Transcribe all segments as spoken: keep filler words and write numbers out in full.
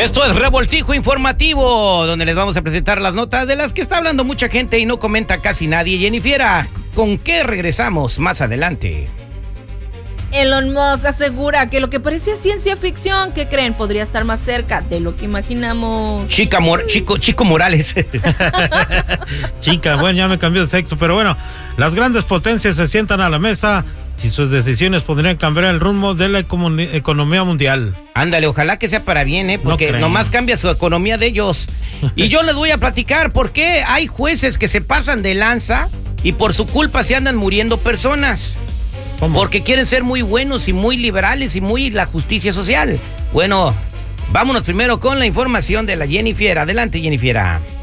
Esto es Revoltijo Informativo, donde les vamos a presentar las notas de las que está hablando mucha gente y no comenta casi nadie. Jennifer, ¿con qué regresamos más adelante? Elon Musk asegura que lo que parecía ciencia ficción, ¿qué creen? Podría estar más cerca de lo que imaginamos. Chica Mor Chico, Chico Morales. Chica, bueno, ya me cambió de sexo, pero bueno, las grandes potencias se sientan a la mesa y sus decisiones podrían cambiar el rumbo de la economía mundial. Ándale, ojalá que sea para bien, ¿eh? Porque no nomás cambia su economía de ellos. Y yo les voy a platicar por qué hay jueces que se pasan de lanza y por su culpa se andan muriendo personas. ¿Cómo? Porque quieren ser muy buenos y muy liberales y muy la justicia social. Bueno, vámonos primero con la información de la Jennifer. Adelante, Jennifer.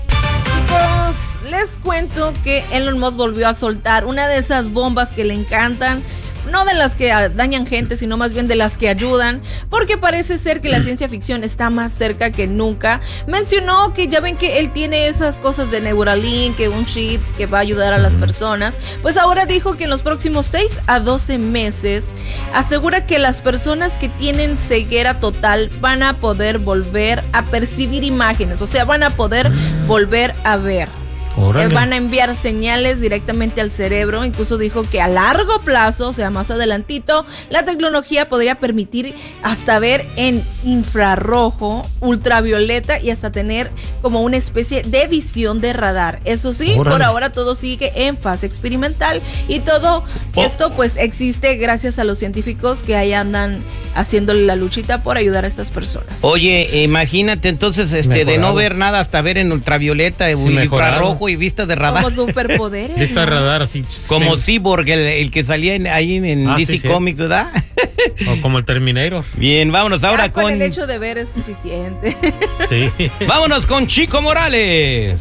Chicos, les cuento que Elon Musk volvió a soltar una de esas bombas que le encantan. No de las que dañan gente, sino más bien de las que ayudan, porque parece ser que la ciencia ficción está más cerca que nunca. Mencionó que ya ven que él tiene esas cosas de Neuralink, que un chip que va a ayudar a las personas. Pues ahora dijo que en los próximos seis a doce meses asegura que las personas que tienen ceguera total van a poder volver a percibir imágenes, o sea, van a poder volver a ver. Eh, van a enviar señales directamente al cerebro. Incluso dijo que a largo plazo, o sea, más adelantito, la tecnología podría permitir hasta ver en infrarrojo, ultravioleta y hasta tener como una especie de visión de radar. Eso sí, Órale. por ahora todo sigue en fase experimental y todo oh. esto pues existe gracias a los científicos que ahí andan haciéndole la luchita por ayudar a estas personas. Oye, imagínate entonces este Mejorado. de no ver nada hasta ver en ultravioleta, sí, infrarrojo y vista de radar. Como superpoderes. Vista ¿no? de radar, así. Como sí. Cyborg, el, el que salía en, ahí en ah, D C sí, sí. Comics, ¿verdad? O como el Terminator. Bien, vámonos ahora ya, con... con el hecho de ver es suficiente. Sí. Vámonos con Chico Morales.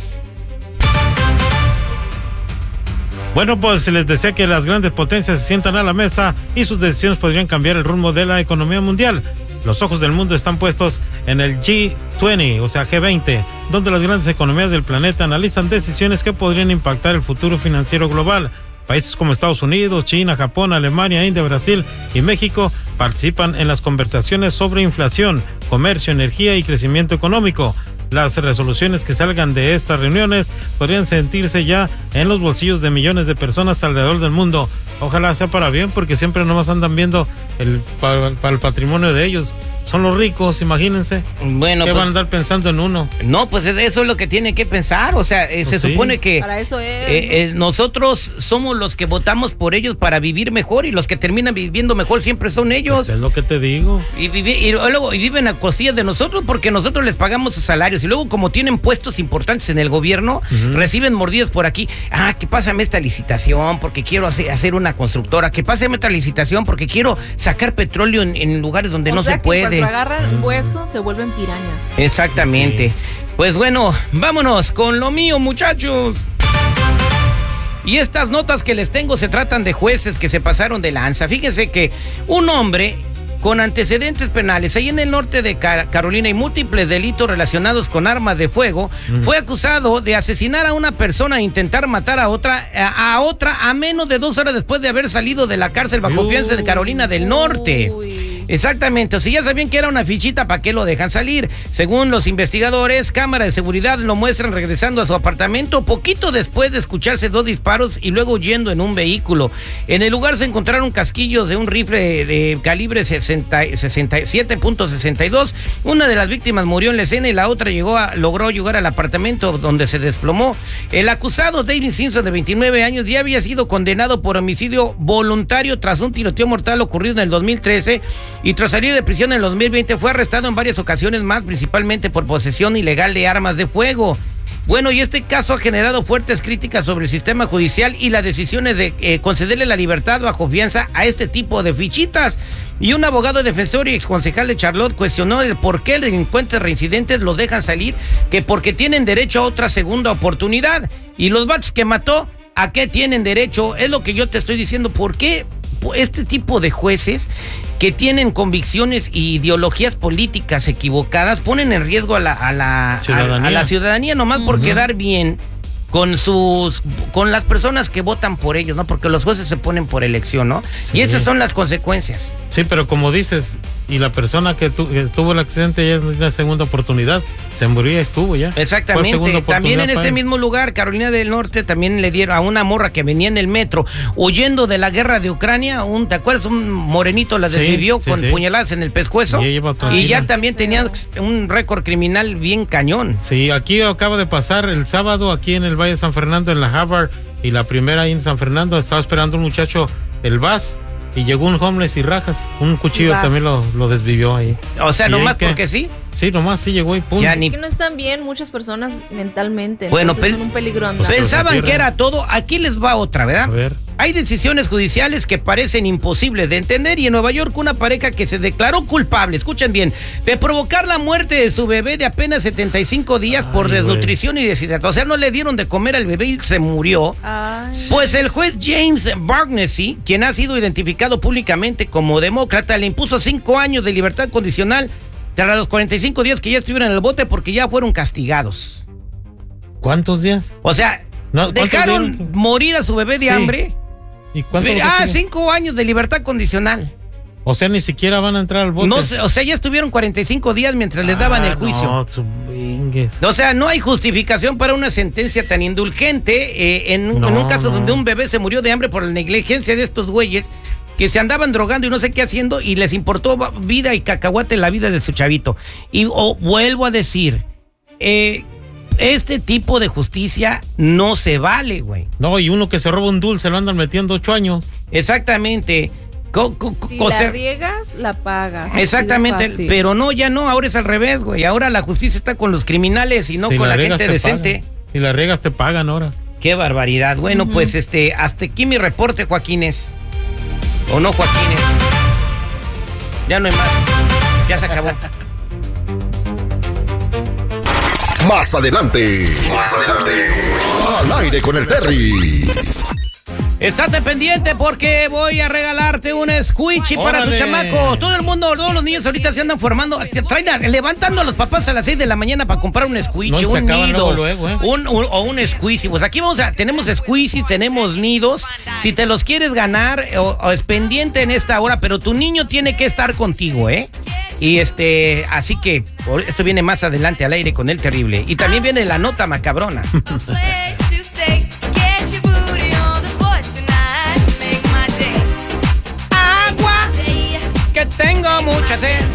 Bueno, pues les decía que las grandes potencias se sientan a la mesa y sus decisiones podrían cambiar el rumbo de la economía mundial. Los ojos del mundo están puestos en el G veinte, o sea G veinte, donde las grandes economías del planeta analizan decisiones que podrían impactar el futuro financiero global. Países como Estados Unidos, China, Japón, Alemania, India, Brasil y México participan en las conversaciones sobre inflación, comercio, energía y crecimiento económico. Las resoluciones que salgan de estas reuniones podrían sentirse ya en los bolsillos de millones de personas alrededor del mundo. Ojalá sea para bien, porque siempre nomás andan viendo el, para, para el patrimonio de ellos. Son los ricos, imagínense. Bueno, ¿Qué pues, van a andar pensando en uno? No, pues eso es lo que tiene que pensar. O sea, eh, pues se sí. supone que para eso es. eh, eh, nosotros somos los que votamos por ellos para vivir mejor, y los que terminan viviendo mejor siempre son ellos. Pues es lo que te digo. Y, vivi y luego y viven a costillas de nosotros porque nosotros les pagamos sus salarios. Y luego, como tienen puestos importantes en el gobierno, uh-huh. reciben mordidas por aquí. Ah, que pásame esta licitación porque quiero hacer, hacer una constructora. Que pásame esta licitación porque quiero sacar petróleo en, en lugares donde o no sea se que puede. Cuando agarran hueso se vuelven pirañas. Exactamente. Sí. Pues bueno, vámonos con lo mío, muchachos. Y estas notas que les tengo se tratan de jueces que se pasaron de lanza. Fíjense que un hombre con antecedentes penales ahí en el norte de Car Carolina y múltiples delitos relacionados con armas de fuego, mm. fue acusado de asesinar a una persona e intentar matar a otra a, a otra a menos de dos horas después de haber salido de la cárcel bajo Uy. fianza de Carolina del Norte. Uy. Exactamente, o sea, ya sabían que era una fichita, ¿para qué lo dejan salir? Según los investigadores, cámaras de seguridad lo muestran regresando a su apartamento poquito después de escucharse dos disparos y luego huyendo en un vehículo. En el lugar se encontraron casquillos de un rifle de calibre sesenta, sesenta, siete punto sesenta y dos. Una de las víctimas murió en la escena y la otra llegó a, logró llegar al apartamento donde se desplomó. El acusado, David Simpson, de veintinueve años, ya había sido condenado por homicidio voluntario tras un tiroteo mortal ocurrido en el dos mil trece. Y tras salir de prisión en el dos mil veinte fue arrestado en varias ocasiones más, principalmente por posesión ilegal de armas de fuego. Bueno, y este caso ha generado fuertes críticas sobre el sistema judicial y las decisiones de eh, concederle la libertad bajo fianza a este tipo de fichitas. Y un abogado defensor y exconcejal de Charlotte cuestionó el por qué delincuentes reincidentes los dejan salir, que porque tienen derecho a otra segunda oportunidad. Y los vatos que mató, ¿a qué tienen derecho? Es lo que yo te estoy diciendo. ¿Por qué este tipo de jueces que tienen convicciones e ideologías políticas equivocadas ponen en riesgo a la, a la, ciudadanía. A, a la ciudadanía nomás uh-huh. por quedar bien con sus con las personas que votan por ellos, ¿no? Porque los jueces se ponen por elección, ¿no? Sí. Y esas son las consecuencias. Sí, pero como dices, y la persona que, tu, que tuvo el accidente ya en una segunda oportunidad, se murió y estuvo ya. Exactamente, también en este mismo lugar, Carolina del Norte, también le dieron a una morra que venía en el metro, huyendo de la guerra de Ucrania, un, ¿te acuerdas? Un morenito la desvivió sí, sí, con sí. puñaladas en el pescuezo, y, y ya también tenía un récord criminal bien cañón. Sí, aquí acaba de pasar el sábado, aquí en el Valle de San Fernando, en la Harvard, y la primera ahí en San Fernando, estaba esperando un muchacho el bus, y llegó un homeless y rajas, un cuchillo también lo, lo desvivió ahí. O sea, nomás porque sí. Sí, nomás sí llegó y pum. Ya ni... Es que no están bien muchas personas mentalmente, bueno, pues, son un peligro andar. Pensaban que era todo, aquí les va otra, ¿verdad? A ver. Hay decisiones judiciales que parecen imposibles de entender y en Nueva York una pareja que se declaró culpable, escuchen bien, de provocar la muerte de su bebé de apenas setenta y cinco días Ay, por desnutrición wey. y deshidratación. O sea, no le dieron de comer al bebé y se murió. Ay. Pues el juez James Bargnesi, quien ha sido identificado públicamente como demócrata, le impuso cinco años de libertad condicional tras los cuarenta y cinco días que ya estuvieron en el bote porque ya fueron castigados. ¿Cuántos días? O sea, no, dejaron días? morir a su bebé de sí. hambre. ¿Y cuánto? Pero, ah, cinco años de libertad condicional. O sea, ni siquiera van a entrar al bote. No, o sea, ya estuvieron cuarenta y cinco días mientras ah, les daban el juicio. No, subingues. O sea, no hay justificación para una sentencia tan indulgente eh, en, no, en un caso no. donde un bebé se murió de hambre por la negligencia de estos güeyes que se andaban drogando y no sé qué haciendo y les importó vida y cacahuate la vida de su chavito. Y oh, vuelvo a decir, eh, este tipo de justicia no se vale, güey. No, y uno que se roba un dulce lo andan metiendo ocho años. Exactamente. Co, co, si co, la riegas, la pagas. Exactamente, pero no, ya no, ahora es al revés, güey. Ahora la justicia está con los criminales y no si con la, la gente decente. Pagan. Si la riegas te pagan ahora. Qué barbaridad. Bueno, uh-huh. pues este, hasta aquí mi reporte, Joaquines. ¿O no, Joaquines? Ya no hay más. Ya se acabó. Más adelante. Más adelante. Al aire con el Terry. Estate pendiente porque voy a regalarte un squishy para tu chamaco. Todo el mundo, todos los niños ahorita se andan formando, traen, levantando a los papás a las seis de la mañana para comprar un squishy, no, un nido, luego, luego, ¿eh? un, un, o un squishy. Pues aquí vamos a, tenemos squishy, tenemos nidos. Si te los quieres ganar, o, o es pendiente en esta hora, pero tu niño tiene que estar contigo, ¿eh? Y este, así que esto viene más adelante al aire con el terrible. Y también viene la nota macabrona. Agua, que tengo mucha sed.